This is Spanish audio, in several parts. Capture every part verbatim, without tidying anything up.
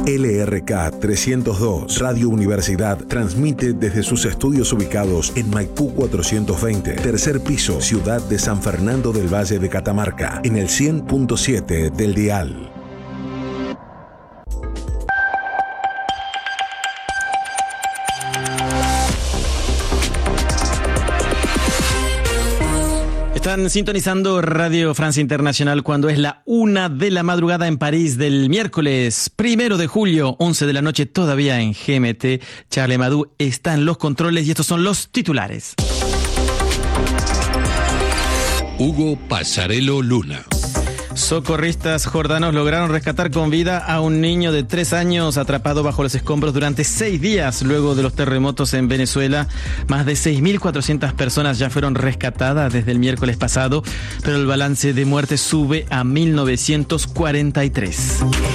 L R K trescientos dos, Radio Universidad, transmite desde sus estudios ubicados en Maipú cuatrocientos veinte, tercer piso, ciudad de San Fernando del Valle de Catamarca, en el cien punto siete del dial. Están sintonizando Radio Francia Internacional cuando es la una de la madrugada en París del miércoles primero de julio, once de la noche, todavía en G M T. Charles Madú está en los controles y estos son los titulares. Hugo Pasarello Luna. Socorristas jordanos lograron rescatar con vida a un niño de tres años atrapado bajo los escombros durante seis días luego de los terremotos en Venezuela. Más de seis mil cuatrocientas personas ya fueron rescatadas desde el miércoles pasado, pero el balance de muertes sube a mil novecientos cuarenta y tres.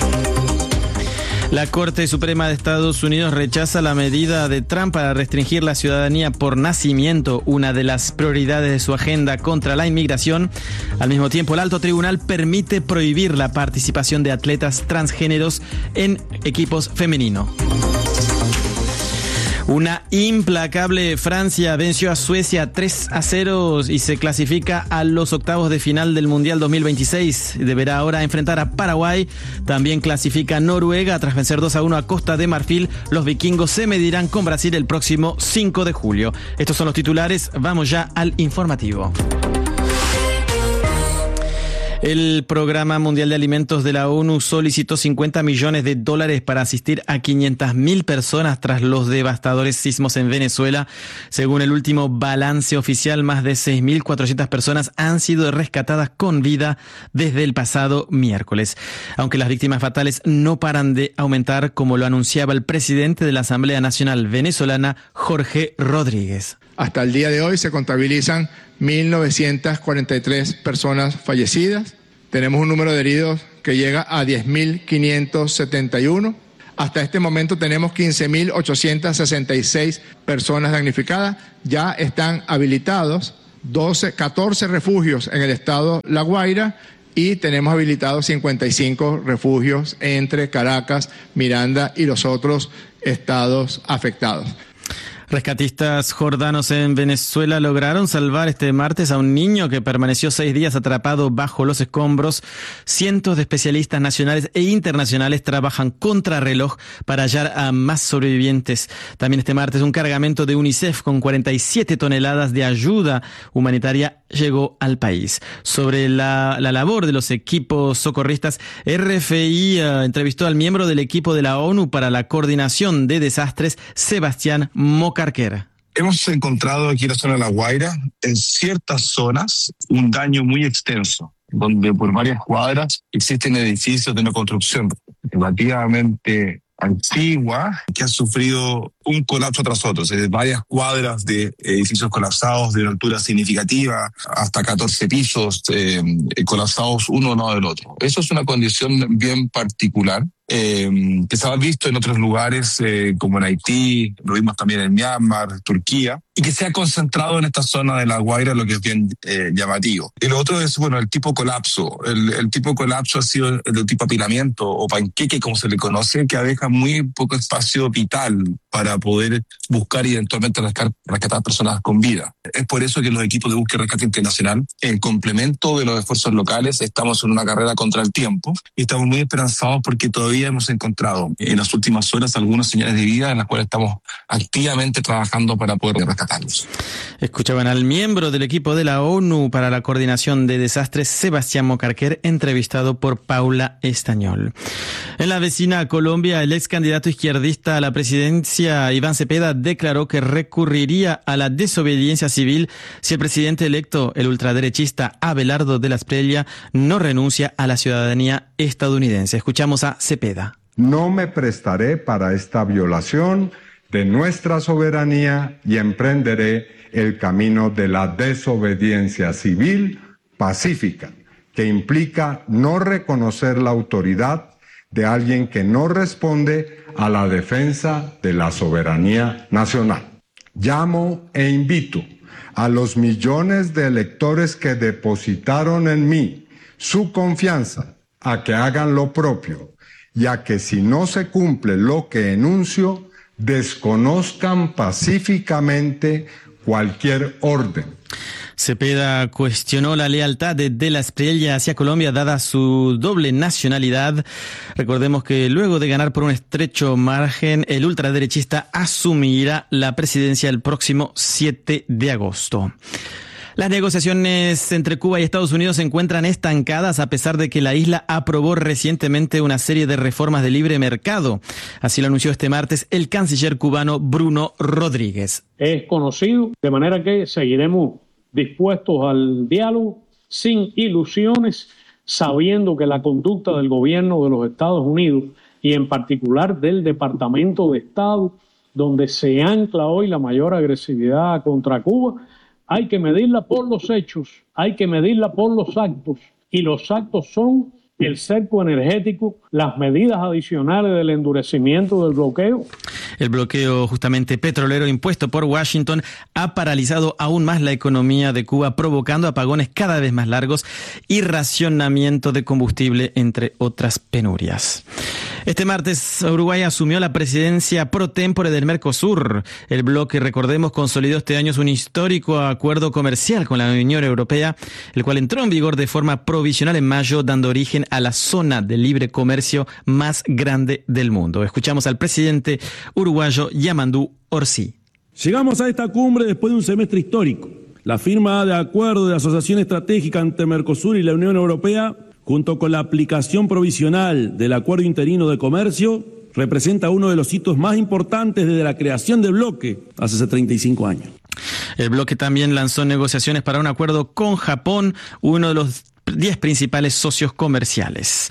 La Corte Suprema de Estados Unidos rechaza la medida de Trump para restringir la ciudadanía por nacimiento, una de las prioridades de su agenda contra la inmigración. Al mismo tiempo, el alto tribunal permite prohibir la participación de atletas transgéneros en equipos femeninos. Una implacable Francia venció a Suecia tres a cero y se clasifica a los octavos de final del Mundial dos mil veintiséis. Deberá ahora enfrentar a Paraguay. También clasifica Noruega tras vencer dos a uno a Costa de Marfil. Los vikingos se medirán con Brasil el próximo cinco de julio. Estos son los titulares. Vamos ya al informativo. El Programa Mundial de Alimentos de la ONU solicitó cincuenta millones de dólares para asistir a quinientas mil personas tras los devastadores sismos en Venezuela. Según el último balance oficial, más de seis mil cuatrocientas personas han sido rescatadas con vida desde el pasado miércoles. Aunque las víctimas fatales no paran de aumentar, como lo anunciaba el presidente de la Asamblea Nacional Venezolana, Jorge Rodríguez. Hasta el día de hoy se contabilizan mil novecientas cuarenta y tres personas fallecidas. Tenemos un número de heridos que llega a diez mil quinientos setenta y uno. Hasta este momento tenemos quince mil ochocientas sesenta y seis personas damnificadas. Ya están habilitados doce, catorce refugios en el estado La Guaira y tenemos habilitados cincuenta y cinco refugios entre Caracas, Miranda y los otros estados afectados. Rescatistas jordanos en Venezuela lograron salvar este martes a un niño que permaneció seis días atrapado bajo los escombros. Cientos de especialistas nacionales e internacionales trabajan contrarreloj para hallar a más sobrevivientes. También este martes un cargamento de UNICEF con cuarenta y siete toneladas de ayuda humanitaria llegó al país. Sobre la, la labor de los equipos socorristas, R F I uh, entrevistó al miembro del equipo de la ONU para la coordinación de desastres, Sebastián Mocarquer. Hemos encontrado aquí en la zona de La Guaira, en ciertas zonas, un daño muy extenso, donde por varias cuadras existen edificios de una construcción relativamente antigua que ha sufrido un colapso tras otro, o sea, varias cuadras de edificios colapsados de una altura significativa, hasta catorce pisos eh, colapsados uno al lado del otro. Eso es una condición bien particular eh, que se ha visto en otros lugares eh, como en Haití, lo vimos también en Myanmar, Turquía, y que se ha concentrado en esta zona de La Guaira, lo que es bien eh, llamativo. Y lo otro es, bueno, el tipo colapso. El, el tipo colapso ha sido el, el tipo apilamiento o panqueque, como se le conoce, que deja muy poco espacio vital para poder buscar y eventualmente rescatar, rescatar personas con vida. Es por eso que los equipos de búsqueda y rescate internacional, en complemento de los esfuerzos locales, estamos en una carrera contra el tiempo y estamos muy esperanzados porque todavía hemos encontrado en las últimas horas algunas señales de vida en las cuales estamos activamente trabajando para poder rescatarlos. Escuchaban al miembro del equipo de la ONU para la coordinación de desastres, Sebastián Mocarquer, entrevistado por Paula Estañol. En la vecina Colombia, el ex candidato izquierdista a la presidencia, Iván Cepeda, declaró que recurriría a la desobediencia civil si el presidente electo, el ultraderechista Abelardo de la Espriella, no renuncia a la ciudadanía estadounidense. Escuchamos a Cepeda. No me prestaré para esta violación de nuestra soberanía y emprenderé el camino de la desobediencia civil pacífica, que implica no reconocer la autoridad de alguien que no responde a la defensa de la soberanía nacional. Llamo e invito a los millones de electores que depositaron en mí su confianza a que hagan lo propio ya que si no se cumple lo que enuncio, desconozcan pacíficamente cualquier orden. Cepeda cuestionó la lealtad de De la Espriella hacia Colombia dada su doble nacionalidad. Recordemos que luego de ganar por un estrecho margen, el ultraderechista asumirá la presidencia el próximo siete de agosto. Las negociaciones entre Cuba y Estados Unidos se encuentran estancadas a pesar de que la isla aprobó recientemente una serie de reformas de libre mercado. Así lo anunció este martes el canciller cubano Bruno Rodríguez. Es conocido, de manera que seguiremos dispuestos al diálogo, sin ilusiones, sabiendo que la conducta del gobierno de los Estados Unidos y en particular del Departamento de Estado, donde se ancla hoy la mayor agresividad contra Cuba, hay que medirla por los hechos, hay que medirla por los actos, y los actos son el cerco energético, las medidas adicionales del endurecimiento del bloqueo. El bloqueo justamente petrolero impuesto por Washington ha paralizado aún más la economía de Cuba, provocando apagones cada vez más largos y racionamiento de combustible, entre otras penurias. Este martes, Uruguay asumió la presidencia pro tempore del Mercosur. El bloque, recordemos, consolidó este año un histórico acuerdo comercial con la Unión Europea, el cual entró en vigor de forma provisional en mayo, dando origen a la zona de libre comercio más grande del mundo. Escuchamos al presidente uruguayo Yamandú Orsi. Llegamos a esta cumbre después de un semestre histórico. La firma de acuerdo de asociación estratégica entre Mercosur y la Unión Europea, junto con la aplicación provisional del Acuerdo Interino de Comercio, representa uno de los hitos más importantes desde la creación del bloque hace treinta y cinco años. El bloque también lanzó negociaciones para un acuerdo con Japón, uno de los diez principales socios comerciales.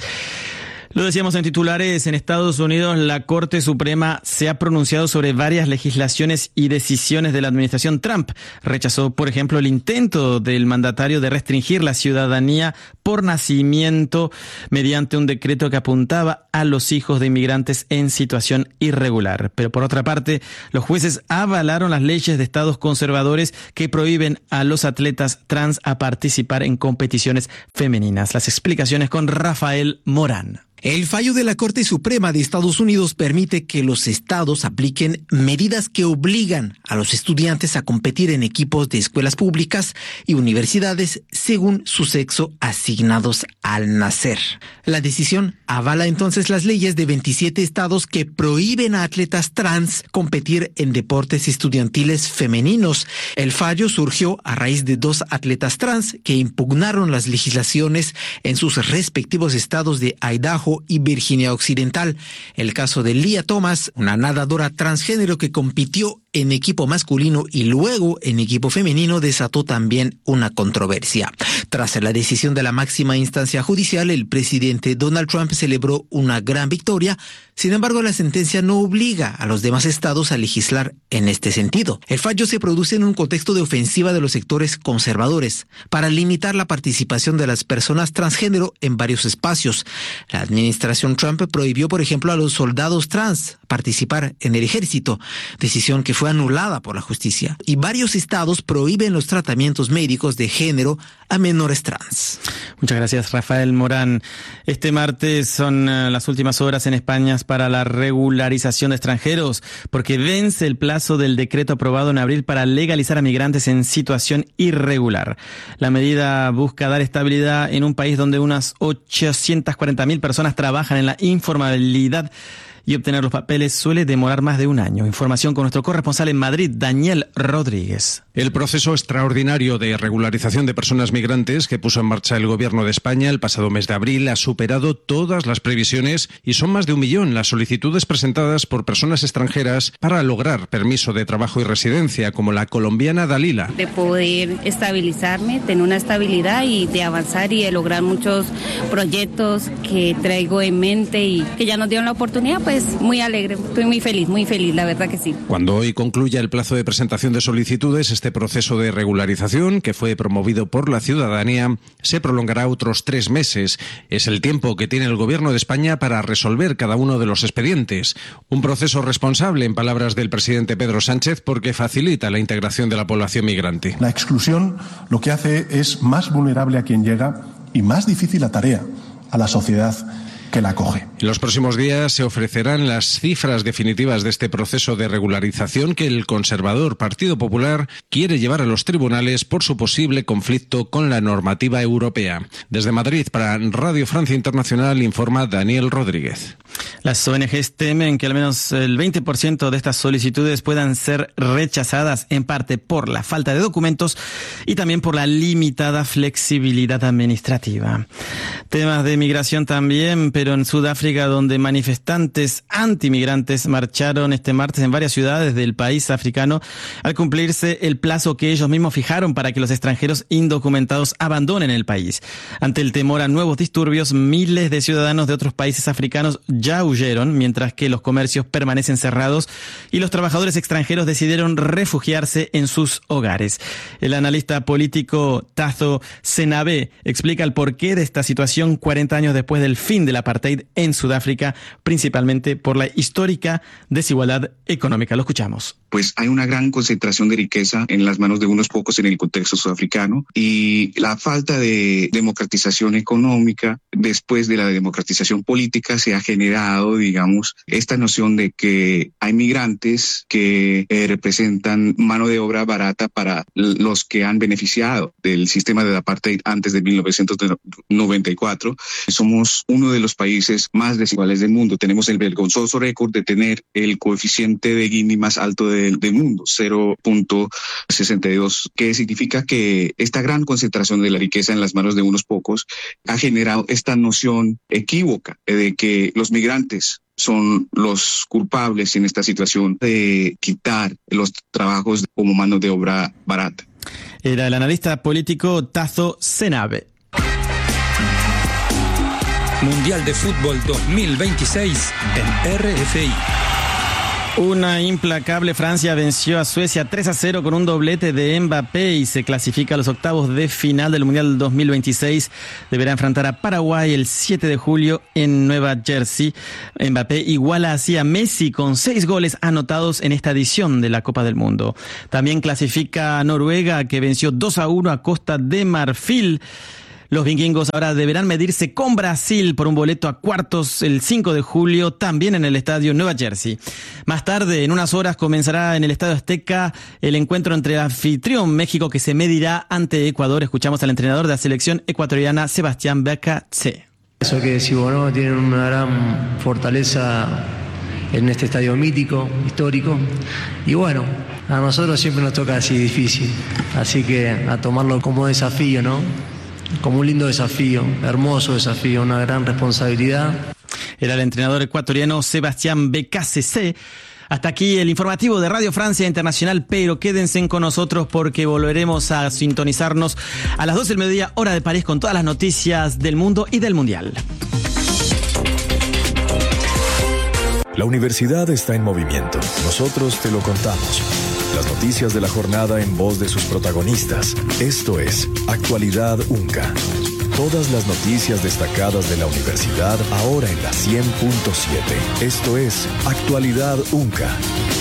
Lo decíamos en titulares, en Estados Unidos la Corte Suprema se ha pronunciado sobre varias legislaciones y decisiones de la administración Trump. Rechazó, por ejemplo, el intento del mandatario de restringir la ciudadanía por nacimiento mediante un decreto que apuntaba a los hijos de inmigrantes en situación irregular. Pero por otra parte, los jueces avalaron las leyes de estados conservadores que prohíben a los atletas trans a participar en competiciones femeninas. Las explicaciones con Rafael Morán. El fallo de la Corte Suprema de Estados Unidos permite que los estados apliquen medidas que obligan a los estudiantes a competir en equipos de escuelas públicas y universidades según su sexo asignados al nacer. La decisión avala entonces las leyes de veintisiete estados que prohíben a atletas trans competir en deportes estudiantiles femeninos. El fallo surgió a raíz de dos atletas trans que impugnaron las legislaciones en sus respectivos estados de Idaho y Virginia Occidental. El caso de Lia Thomas, una nadadora transgénero que compitió en equipo masculino y luego en equipo femenino, desató también una controversia. Tras la decisión de la máxima instancia judicial, el presidente Donald Trump celebró una gran victoria. Sin embargo, la sentencia no obliga a los demás estados a legislar en este sentido. El fallo se produce en un contexto de ofensiva de los sectores conservadores para limitar la participación de las personas transgénero en varios espacios. La administración Trump prohibió, por ejemplo, a los soldados trans participar en el ejército, decisión que fue anulada por la justicia. Y varios estados prohíben los tratamientos médicos de género a menores trans. Muchas gracias, Rafael Morán. Este martes son uh, las últimas horas en España para la regularización de extranjeros, porque vence el plazo del decreto aprobado en abril para legalizar a migrantes en situación irregular. La medida busca dar estabilidad en un país donde unas ochocientas cuarenta mil personas trabajan en la informalidad y obtener los papeles suele demorar más de un año. Información con nuestro corresponsal en Madrid, Daniel Rodríguez. El proceso extraordinario de regularización de personas migrantes que puso en marcha el Gobierno de España el pasado mes de abril ha superado todas las previsiones y son más de un millón las solicitudes presentadas por personas extranjeras para lograr permiso de trabajo y residencia, como la colombiana Dalila. De poder estabilizarme, tener una estabilidad y de avanzar y de lograr muchos proyectos que traigo en mente y que ya nos dieron la oportunidad, pues muy alegre, estoy muy feliz, muy feliz, la verdad que sí. Cuando hoy concluya el plazo de presentación de solicitudes, este proceso de regularización, que fue promovido por la ciudadanía, se prolongará otros tres meses. Es el tiempo que tiene el Gobierno de España para resolver cada uno de los expedientes. Un proceso responsable, en palabras del presidente Pedro Sánchez, porque facilita la integración de la población migrante. La exclusión lo que hace es más vulnerable a quien llega y más difícil la tarea a la sociedad que la acoge. En los próximos días se ofrecerán las cifras definitivas de este proceso de regularización que el conservador Partido Popular quiere llevar a los tribunales por su posible conflicto con la normativa europea. Desde Madrid, para Radio Francia Internacional, informa Daniel Rodríguez. Las O N Ges temen que al menos el veinte por ciento de estas solicitudes puedan ser rechazadas, en parte por la falta de documentos y también por la limitada flexibilidad administrativa. Temas de migración también, pero en Sudáfrica, donde manifestantes antimigrantes marcharon este martes en varias ciudades del país africano al cumplirse el plazo que ellos mismos fijaron para que los extranjeros indocumentados abandonen el país. Ante el temor a nuevos disturbios, miles de ciudadanos de otros países africanos ya huyeron, mientras que los comercios permanecen cerrados y los trabajadores extranjeros decidieron refugiarse en sus hogares. El analista político Tazo Senabe explica el porqué de esta situación cuarenta años después del fin del apartheid en Sudáfrica, principalmente por la histórica desigualdad económica. Lo escuchamos. Pues hay una gran concentración de riqueza en las manos de unos pocos en el contexto sudafricano, y la falta de democratización económica después de la democratización política se ha generado, digamos, esta noción de que hay migrantes que eh, representan mano de obra barata para los que han beneficiado del sistema de apartheid antes de mil novecientos noventa y cuatro. Somos uno de los países más desiguales del mundo. Tenemos el vergonzoso récord de tener el coeficiente de Gini más alto de del mundo, cero punto sesenta y dos, que significa que esta gran concentración de la riqueza en las manos de unos pocos ha generado esta noción equívoca de que los migrantes son los culpables en esta situación de quitar los trabajos como mano de obra barata. Era el analista político Tazo Senabe. Mundial de Fútbol dos mil veintiséis en R F I. Una implacable Francia venció a Suecia tres a cero con un doblete de Mbappé y se clasifica a los octavos de final del Mundial dos mil veintiséis. Deberá enfrentar a Paraguay el siete de julio en Nueva Jersey. Mbappé iguala así a Messi con seis goles anotados en esta edición de la Copa del Mundo. También clasifica a Noruega, que venció dos a uno a Costa de Marfil. Los vikingos ahora deberán medirse con Brasil por un boleto a cuartos el cinco de julio, también en el estadio Nueva Jersey. Más tarde, en unas horas, comenzará en el Estadio Azteca el encuentro entre el anfitrión México, que se medirá ante Ecuador. Escuchamos al entrenador de la selección ecuatoriana, Sebastián Becatse. Eso que decís vos, ¿no? Tienen una gran fortaleza en este estadio mítico, histórico. Y bueno, a nosotros siempre nos toca así difícil. Así que a tomarlo como desafío, ¿no? Como un lindo desafío, hermoso desafío, una gran responsabilidad. Era el entrenador ecuatoriano Sebastián Becasese. Hasta aquí el informativo de Radio Francia Internacional, pero quédense con nosotros porque volveremos a sintonizarnos a las doce del mediodía, hora de París, con todas las noticias del mundo y del Mundial. La universidad está en movimiento. Nosotros te lo contamos. Las noticias de la jornada en voz de sus protagonistas. Esto es Actualidad UNCA. Todas las noticias destacadas de la universidad ahora en la cien punto siete. Esto es Actualidad UNCA.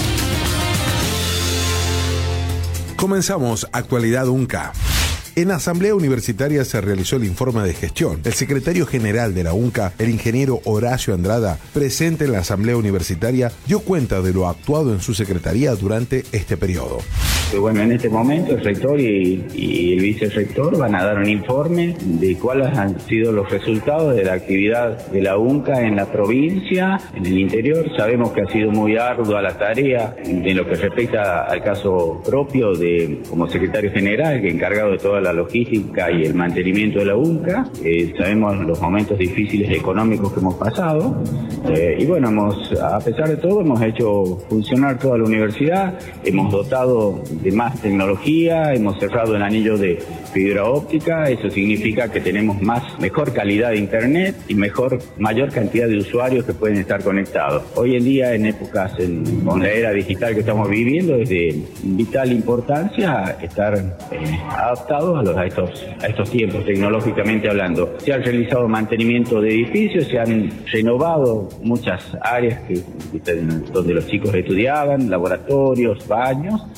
Comenzamos Actualidad UNCA. En Asamblea Universitaria se realizó el informe de gestión. El secretario general de la UNCA, el ingeniero Horacio Andrada, presente en la Asamblea Universitaria, dio cuenta de lo actuado en su secretaría durante este periodo. Bueno, en este momento el rector y, y el vicerrector van a dar un informe de cuáles han sido los resultados de la actividad de la UNCA en la provincia, en el interior. Sabemos que ha sido muy ardua la tarea en lo que respecta al caso propio de como secretario general, que encargado de toda la logística y el mantenimiento de la UNCA. Eh, sabemos los momentos difíciles económicos que hemos pasado. Eh, y bueno, hemos, a pesar de todo, hemos hecho funcionar toda la universidad, hemos dotado de más tecnología, hemos cerrado el anillo de fibra óptica. Eso significa que tenemos más, mejor calidad de internet y mejor, mayor cantidad de usuarios que pueden estar conectados. Hoy en día, en épocas, en, con la era digital que estamos viviendo, es de vital importancia estar eh, adaptados a, los, a, estos, a estos tiempos, tecnológicamente hablando. Se ha realizado mantenimiento de edificios, se han renovado muchas áreas que, que, donde los chicos estudiaban, laboratorios, baños. También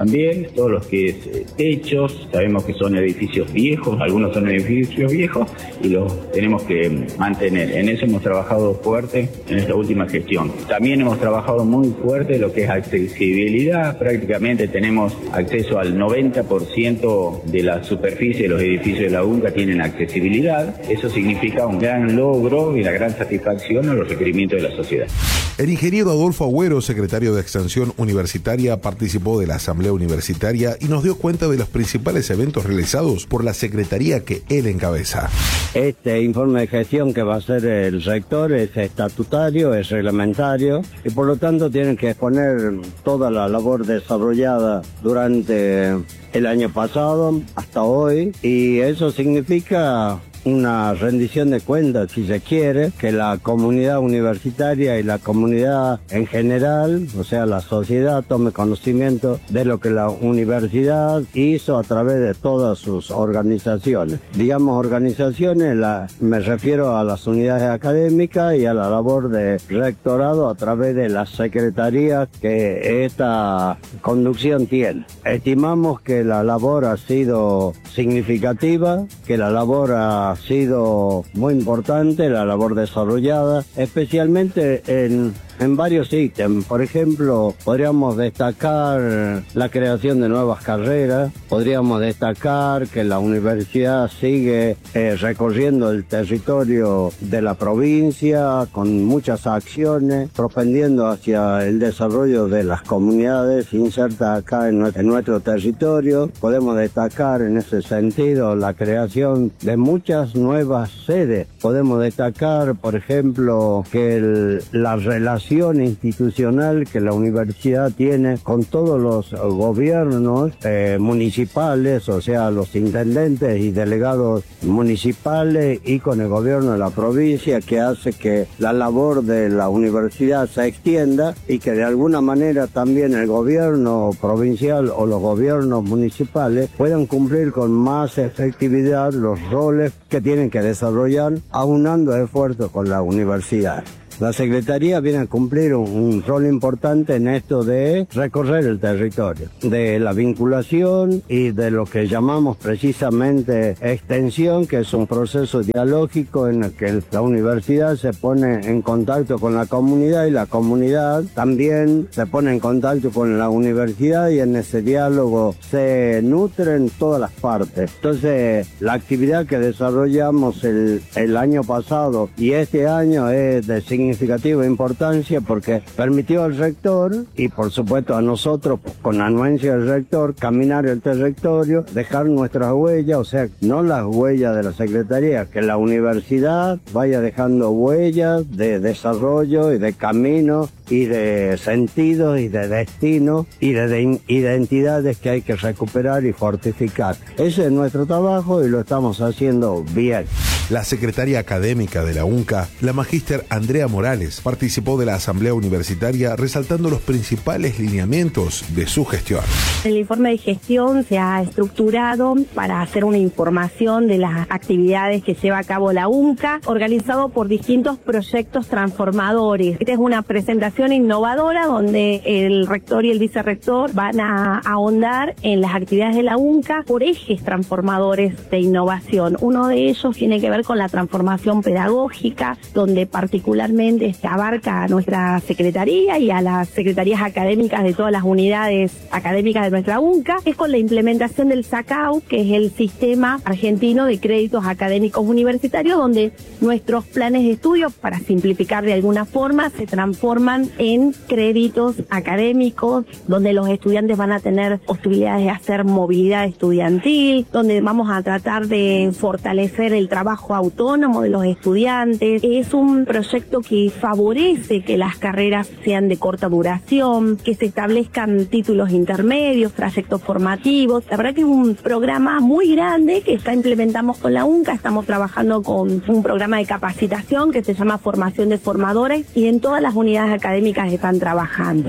también, todo lo que es eh, techos, sabemos que son edificios viejos, algunos son edificios viejos y los tenemos que mantener. En eso hemos trabajado fuerte en esta última gestión. También hemos trabajado muy fuerte lo que es accesibilidad, prácticamente tenemos acceso al noventa por ciento de la superficie de los edificios de la UNCA tienen accesibilidad. Eso significa un gran logro y una gran satisfacción a los requerimientos de la sociedad. El ingeniero Adolfo Agüero, secretario de Extensión Universitaria, participó de la Asamblea Universitaria y nos dio cuenta de los principales eventos realizados por la secretaría que él encabeza. Este informe de gestión que va a hacer el rector es estatutario, es reglamentario y por lo tanto tienen que exponer toda la labor desarrollada durante el año pasado hasta hoy, y eso significa una rendición de cuentas, si se quiere, que la comunidad universitaria y la comunidad en general, o sea, la sociedad, tome conocimiento de lo que la universidad hizo a través de todas sus organizaciones. Digamos organizaciones, la, me refiero a las unidades académicas y a la labor de rectorado a través de las secretarías que esta conducción tiene. Estimamos que la labor ha sido significativa, que la labor ha sido muy importante, la labor desarrollada, especialmente en, en varios ítems. Por ejemplo, podríamos destacar la creación de nuevas carreras, podríamos destacar que la universidad sigue eh, recorriendo el territorio de la provincia con muchas acciones, propendiendo hacia el desarrollo de las comunidades insertas acá en nuestro, en nuestro territorio. Podemos destacar en ese sentido la creación de muchas nuevas sedes. Podemos destacar, por ejemplo, que el, la relación institucional que la universidad tiene con todos los gobiernos eh, municipales, o sea, los intendentes y delegados municipales, y con el gobierno de la provincia, que hace que la labor de la universidad se extienda y que de alguna manera también el gobierno provincial o los gobiernos municipales puedan cumplir con más efectividad los roles que tienen que desarrollar, aunando esfuerzos con la universidad. La Secretaría viene a cumplir un, un rol importante en esto de recorrer el territorio, de la vinculación y de lo que llamamos precisamente extensión, que es un proceso dialógico en el que la universidad se pone en contacto con la comunidad y la comunidad también se pone en contacto con la universidad, y en ese diálogo se nutren todas las partes. Entonces, la actividad que desarrollamos el, el año pasado y este año es de significativa importancia porque permitió al rector y por supuesto a nosotros, con anuencia del rector, caminar el territorio, dejar nuestras huellas, o sea, no las huellas de la Secretaría, que la universidad vaya dejando huellas de desarrollo y de camino y de sentido y de destino y de, de identidades que hay que recuperar y fortificar. Ese es nuestro trabajo y lo estamos haciendo bien. La secretaria académica de la UNCA, la magíster Andrea Morales, participó de la Asamblea Universitaria resaltando los principales lineamientos de su gestión. El informe de gestión se ha estructurado para hacer una información de las actividades que lleva a cabo la UNCA, organizado por distintos proyectos transformadores. Esta es una presentación innovadora donde el rector y el vicerrector van a ahondar en las actividades de la UNCA por ejes transformadores de innovación. Uno de ellos tiene que ver con la transformación pedagógica, donde particularmente se abarca a nuestra secretaría y a las secretarías académicas de todas las unidades académicas de nuestra UNCA, es con la implementación del SACAU, que es el Sistema Argentino de Créditos Académicos Universitarios, donde nuestros planes de estudio, para simplificar de alguna forma, se transforman en créditos académicos, donde los estudiantes van a tener posibilidades de hacer movilidad estudiantil, donde vamos a tratar de fortalecer el trabajo autónomo de los estudiantes. Es un proyecto que favorece que las carreras sean de corta duración, que se establezcan títulos intermedios, trayectos formativos. La verdad que es un programa muy grande que está implementamos con la UNCA. Estamos trabajando con un programa de capacitación que se llama Formación de Formadores, y en todas las unidades académicas están trabajando.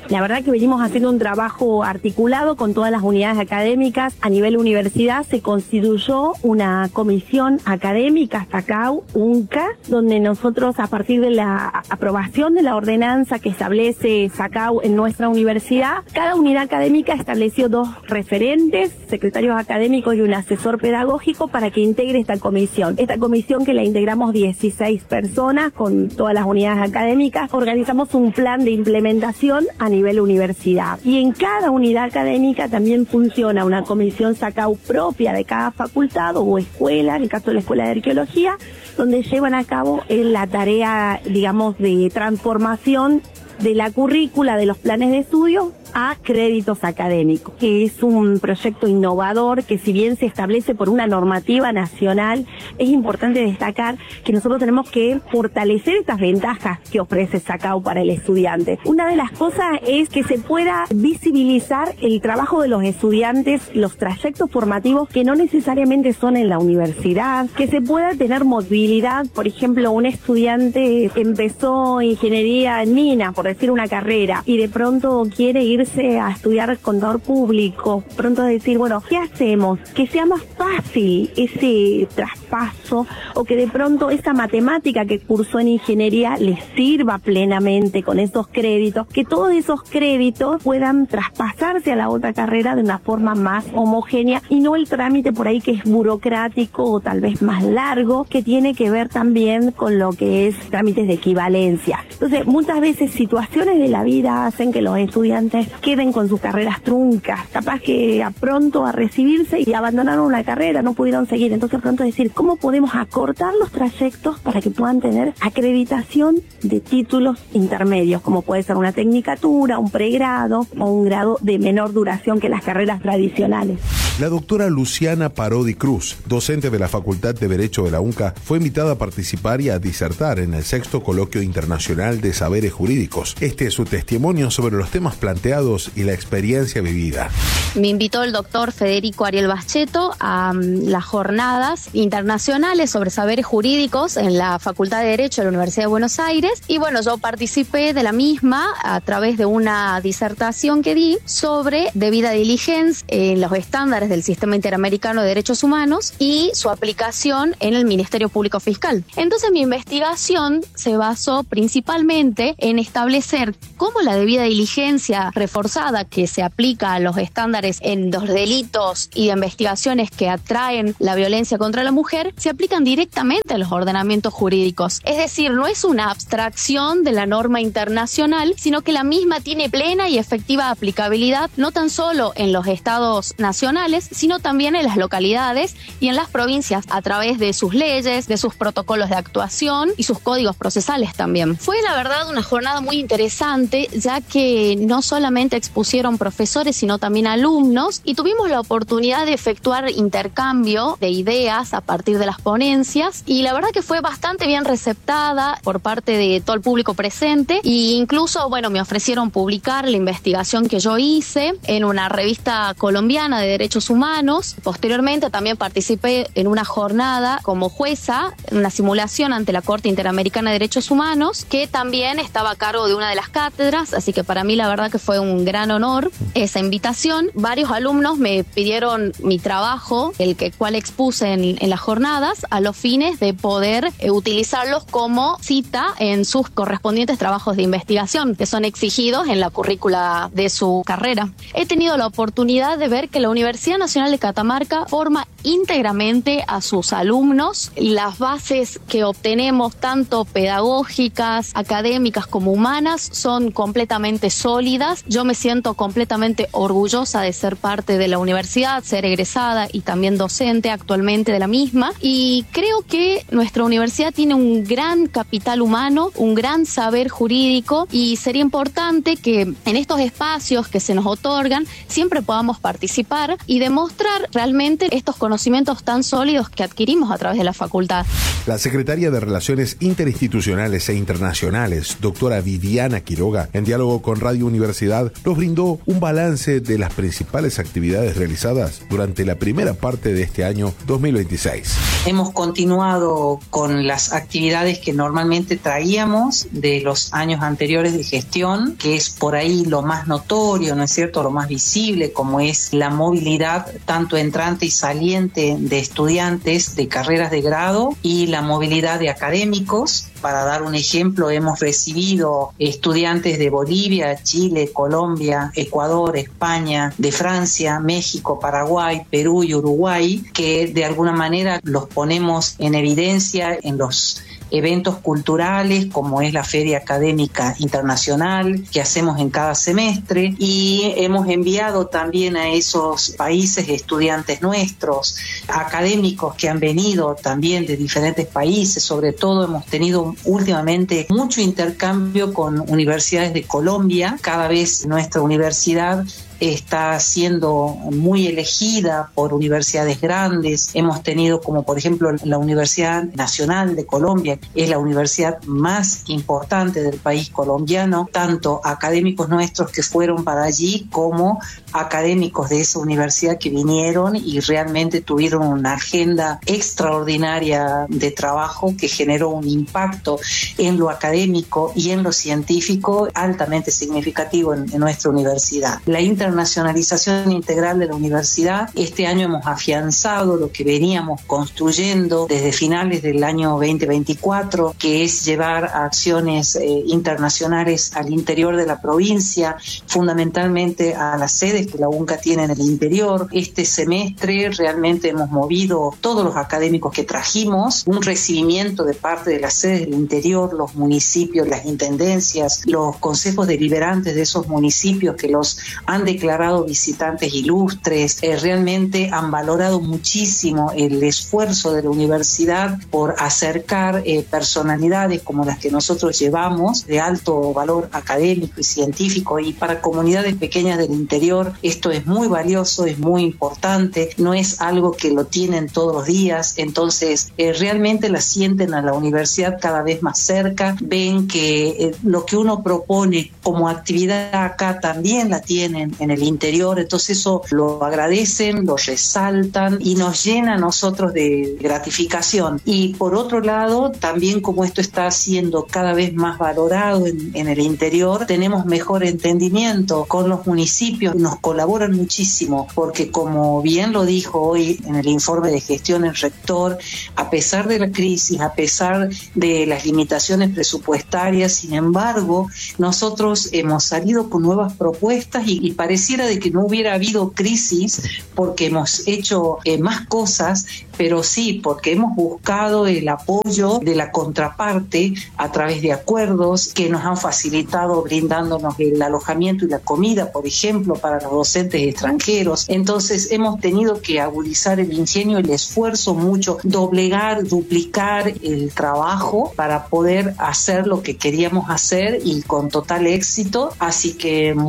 La verdad que venimos haciendo un trabajo articulado con todas las unidades académicas. A nivel universidad se constituyó una comisión académica, SACAU, UNCA, donde nosotros, a partir de la aprobación de la ordenanza que establece SACAU en nuestra universidad, cada unidad académica estableció dos referentes, secretarios académicos y un asesor pedagógico para que integre esta comisión. Esta comisión, que la integramos dieciséis personas con todas las unidades académicas, organizamos un plan de implementación a nivel universidad. Y en cada unidad académica también funciona una comisión SACAU propia de cada facultad o escuela, en el caso de la Escuela de Arqueología, donde llevan a cabo la tarea, digamos, de transformación de la currícula de los planes de estudio a créditos académicos, que es un proyecto innovador que, si bien se establece por una normativa nacional, es importante destacar que nosotros tenemos que fortalecer estas ventajas que ofrece SACAU para el estudiante. Una de las cosas es que se pueda visibilizar el trabajo de los estudiantes, los trayectos formativos que no necesariamente son en la universidad, que se pueda tener movilidad. Por ejemplo, un estudiante empezó ingeniería en minas, por decir una carrera, y de pronto quiere irse a estudiar contador público, pronto decir, bueno, ¿qué hacemos? Que sea más fácil ese traspaso, o que de pronto esa matemática que cursó en ingeniería le sirva plenamente con esos créditos, que todos esos créditos puedan traspasarse a la otra carrera de una forma más homogénea y no el trámite por ahí que es burocrático o tal vez más largo, que tiene que ver también con lo que es trámites de equivalencia. Entonces, muchas veces situaciones de la vida hacen que los estudiantes queden con sus carreras truncas, capaz que a pronto a recibirse y abandonaron una carrera, no pudieron seguir. Entonces, pronto decir, ¿cómo podemos acortar los trayectos para que puedan tener acreditación de títulos intermedios, como puede ser una tecnicatura, un pregrado o un grado de menor duración que las carreras tradicionales? La doctora Luciana Parodi Cruz, docente de la Facultad de Derecho de la UNCA, fue invitada a participar y a disertar en el sexto Coloquio Internacional de Saberes Jurídicos. Este es su testimonio sobre los temas planteados y la experiencia vivida. Me invitó el doctor Federico Ariel Baschetto a um, las jornadas internacionales sobre saberes jurídicos en la Facultad de Derecho de la Universidad de Buenos Aires, y bueno, yo participé de la misma a través de una disertación que di sobre debida diligencia en los estándares del Sistema Interamericano de Derechos Humanos y su aplicación en el Ministerio Público Fiscal. Entonces, mi investigación se basó principalmente en establecer cómo la debida diligencia reforzada que se aplica a los estándares en los delitos y de investigaciones que atraen la violencia contra la mujer se aplican directamente a los ordenamientos jurídicos. Es decir, no es una abstracción de la norma internacional, sino que la misma tiene plena y efectiva aplicabilidad no tan solo en los estados nacionales, sino también en las localidades y en las provincias a través de sus leyes, de sus protocolos de actuación y sus códigos procesales también. Fue la verdad una jornada muy interesante, ya que no solamente expusieron profesores, sino también alumnos, y tuvimos la oportunidad de efectuar intercambio de ideas a partir de las ponencias, y la verdad que fue bastante bien receptada por parte de todo el público presente, e incluso, bueno, me ofrecieron publicar la investigación que yo hice en una revista colombiana de derechos humanos. Posteriormente también participé en una jornada como jueza, en una simulación ante la Corte Interamericana de Derechos Humanos, que también estaba a cargo de una de las cátedras, así que para mí la verdad que fue un gran honor esa invitación. Varios alumnos me pidieron mi trabajo, el que cual expuse en, en las jornadas, a los fines de poder eh, utilizarlos como cita en sus correspondientes trabajos de investigación, que son exigidos en la currícula de su carrera. He tenido la oportunidad de ver que la Universidad Nacional de Catamarca forma íntegramente a sus alumnos. Las bases que obtenemos, tanto pedagógicas, académicas como humanas, son completamente sólidas. Yo me siento completamente orgullosa de ser parte de la universidad, ser egresada y también docente actualmente de la misma, y creo que nuestra universidad tiene un gran capital humano, un gran saber jurídico, y sería importante que en estos espacios que se nos otorgan siempre podamos participar y demostrar realmente estos conocimientos conocimientos tan sólidos que adquirimos a través de la facultad. La secretaria de Relaciones Interinstitucionales e Internacionales, doctora Viviana Quiroga, en diálogo con Radio Universidad, nos brindó un balance de las principales actividades realizadas durante la primera parte de este año dos mil veintiséis. Hemos continuado con las actividades que normalmente traíamos de los años anteriores de gestión, que es por ahí lo más notorio, ¿no es cierto?, lo más visible, como es la movilidad tanto entrante y saliente de estudiantes de carreras de grado y la movilidad de académicos. Para dar un ejemplo, hemos recibido estudiantes de Bolivia, Chile, Colombia, Ecuador, España, de Francia, México, Paraguay, Perú y Uruguay, que de alguna manera los ponemos en evidencia en los eventos culturales como es la Feria Académica Internacional que hacemos en cada semestre, y hemos enviado también a esos países estudiantes nuestros, académicos que han venido también de diferentes países. Sobre todo hemos tenido últimamente mucho intercambio con universidades de Colombia. Cada vez nuestra universidad está siendo muy elegida por universidades grandes. Hemos tenido como por ejemplo la Universidad Nacional de Colombia, es la universidad más importante del país colombiano, tanto académicos nuestros que fueron para allí como académicos de esa universidad que vinieron y realmente tuvieron una agenda extraordinaria de trabajo que generó un impacto en lo académico y en lo científico altamente significativo en, en nuestra universidad. La internacionalización integral de la universidad, este año hemos afianzado lo que veníamos construyendo desde finales del año veinte veinticuatro, que es llevar acciones eh, internacionales al interior de la provincia, fundamentalmente a las sedes que la UNCA tiene en el interior. Este semestre realmente hemos movido todos los académicos que trajimos, un recibimiento de parte de las sedes del interior, los municipios, las intendencias, los consejos deliberantes de esos municipios que los han declarado visitantes ilustres, eh, realmente han valorado muchísimo el esfuerzo de la universidad por acercar eh, personalidades como las que nosotros llevamos, de alto valor académico y científico, y para comunidades pequeñas del interior esto es muy valioso, es muy importante, no es algo que lo tienen todos los días. Entonces eh, realmente la sienten a la universidad cada vez más cerca, ven que eh, lo que uno propone como actividad acá también la tienen en el interior. Entonces eso lo agradecen, lo resaltan y nos llena a nosotros de gratificación. Y por otro lado, también como esto está siendo cada vez más valorado en, en el interior, tenemos mejor entendimiento con los municipios, nos colaboran muchísimo, porque como bien lo dijo hoy en el informe de gestión el rector, a pesar de la crisis, a pesar de las limitaciones presupuestarias, sin embargo, nosotros hemos salido con nuevas propuestas y, y pareciera de que no hubiera habido crisis porque hemos hecho eh, más cosas, pero sí porque hemos buscado el apoyo de la contraparte a través de acuerdos que nos han facilitado brindándonos el alojamiento y la comida, por ejemplo, para los docentes extranjeros. Entonces hemos tenido que agudizar el ingenio, el esfuerzo mucho, doblegar, duplicar el trabajo para poder hacer lo que queríamos hacer y con total éxito. Así que